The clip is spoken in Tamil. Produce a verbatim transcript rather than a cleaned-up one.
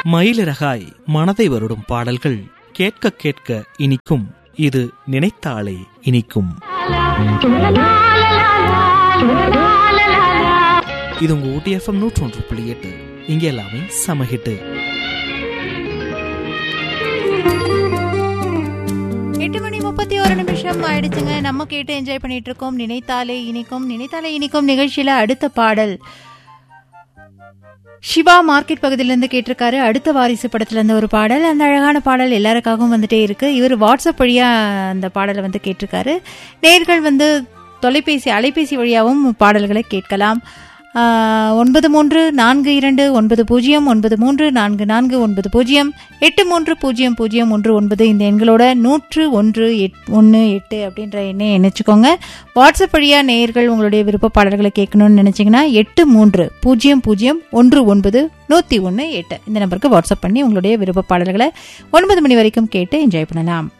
மயிலிறகாய் மனதை வருடும் பாடல்கள் கேட்க கேட்க இனிக்கும். இது நினைத்தாலே இனிக்கும். இது உங்க ஊட்டி எஃப்எம் நூற்றி ஒன்று புள்ளி எட்டு. இங்க எல்லாமே சமஹிட்டு. எட்டு மணி முப்பத்தி ஒரு நிமிஷம் ஆயிடுச்சுங்க. நம்ம கேட்டு என்ஜாய் பண்ணிட்டு இருக்கோம் நினைத்தாலே இனிக்கும். நினைத்தாலே இனிக்கும் நிகழ்ச்சியில அடுத்த பாடல் சிவா மார்க்கெட் பகுதியிலிருந்து கேட்டிருக்காரு. அடுத்த வாரிசு படத்துல இருந்து ஒரு பாடல். அந்த அழகான பாடல் எல்லாருக்காகவும் வந்துட்டே இருக்கு. இவர் வாட்ஸ்அப் வழியா அந்த பாடலை வந்து கேட்டிருக்காரு. நேர்கள் வந்து தொலைபேசி அலைபேசி வழியாகவும் பாடல்களை கேட்கலாம். ஒன்பது மூன்று நான்கு இரண்டு ஒன்பது பூஜ்ஜியம் ஒன்பது மூன்று நான்கு நான்கு ஒன்பது பூஜ்ஜியம் எட்டு மூன்று பூஜ்ஜியம் பூஜ்ஜியம் ஒன்று ஒன்பது இந்த எண்களோட நூற்று ஒன்று ஒன்று எட்டு அப்படின்ற எண்ணை நினைச்சுக்கோங்க. வாட்ஸ்அப் வழியா நேயர்கள் உங்களுடைய விருப்ப பாடல்களை கேட்கணும்னு நினைச்சீங்கன்னா எட்டு மூன்று பூஜ்ஜியம் பூஜ்ஜியம் ஒன்று ஒன்பது நூத்தி ஒன்று எட்டு இந்த நம்பருக்கு வாட்ஸ்அப் பண்ணி உங்களுடைய விருப்ப பாடல்களை ஒன்பது மணி வரைக்கும் கேட்டு என்ஜாய் பண்ணலாம்.